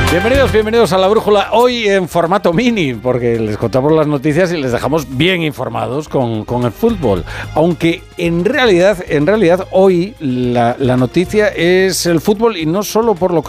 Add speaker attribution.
Speaker 1: Bienvenidos a La Brújula, hoy en formato mini, porque les contamos las noticias y les dejamos bien informados con el fútbol. Aunque en realidad hoy la noticia es el fútbol, y no solo por lo que